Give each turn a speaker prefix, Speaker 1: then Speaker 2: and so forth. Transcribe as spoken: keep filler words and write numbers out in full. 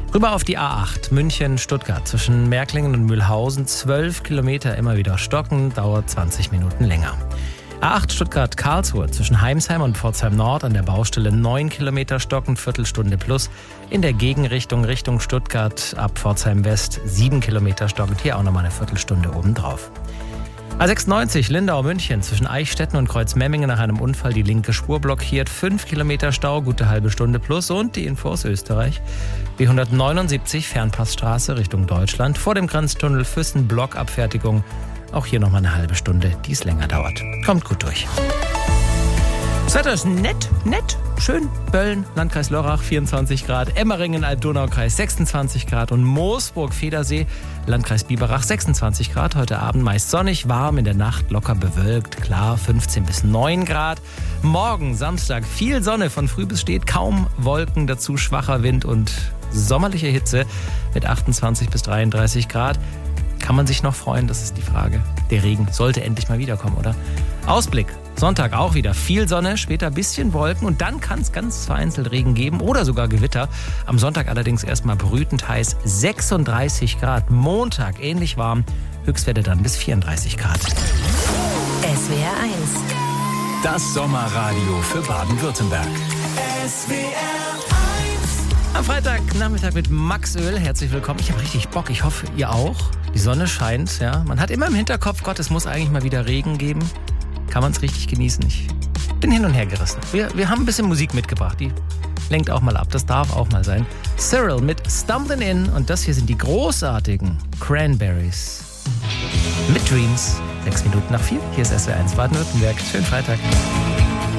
Speaker 1: Rüber auf die A acht, München-Stuttgart. Zwischen Märklingen und Mühlhausen zwölf Kilometer immer wieder stocken, dauert zwanzig Minuten länger. A acht Stuttgart-Karlsruhe, zwischen Heimsheim und Pforzheim Nord an der Baustelle neun Kilometer stocken, Viertelstunde plus. In der Gegenrichtung Richtung Stuttgart ab Pforzheim West sieben Kilometer stockend, hier auch nochmal eine Viertelstunde obendrauf. A sechsundneunzig Lindau-München, zwischen Eichstätten und Kreuzmemmingen nach einem Unfall die linke Spur blockiert, fünf Kilometer Stau, gute halbe Stunde plus. Und die Info aus Österreich. B hundertneunundsiebzig Fernpassstraße Richtung Deutschland, vor dem Grenztunnel Füssen Blockabfertigung. Auch hier nochmal eine halbe Stunde, die es länger dauert. Kommt gut durch. Das Wetter ist nett, nett, schön. Bölln, Landkreis Lörrach, vierundzwanzig Grad. Emmeringen, Alb-Donau-Kreis, sechsundzwanzig Grad. Und Moosburg, Federsee, Landkreis Biberach, sechsundzwanzig Grad. Heute Abend meist sonnig, warm, in der Nacht locker bewölkt. Klar, fünfzehn bis neun Grad. Morgen, Samstag, viel Sonne, von früh bis spät. Kaum Wolken, dazu schwacher Wind und sommerliche Hitze mit achtundzwanzig bis dreiunddreißig Grad. Kann man sich noch freuen? Das ist die Frage. Der Regen sollte endlich mal wiederkommen, oder? Ausblick. Sonntag auch wieder viel Sonne, später ein bisschen Wolken und dann kann es ganz vereinzelt Regen geben oder sogar Gewitter. Am Sonntag allerdings erstmal brütend heiß, sechsunddreißig Grad. Montag ähnlich warm, Höchstwerte dann bis vierunddreißig Grad.
Speaker 2: S W R eins.
Speaker 3: Das Sommerradio für Baden-Württemberg.
Speaker 4: S W R eins.
Speaker 1: Am Freitagnachmittag mit Max Öl. Herzlich willkommen. Ich habe richtig Bock. Ich hoffe, ihr auch. Die Sonne scheint. Ja. Man hat immer im Hinterkopf, Gott, es muss eigentlich mal wieder Regen geben. Kann man es richtig genießen. Ich bin hin und her gerissen. Wir, wir haben ein bisschen Musik mitgebracht. Die lenkt auch mal ab. Das darf auch mal sein. Cyril mit Stumbling In. Und das hier sind die großartigen Cranberries. Mit Dreams. Sechs Minuten nach vier. Hier ist S W R eins Baden-Württemberg. Schönen Freitag.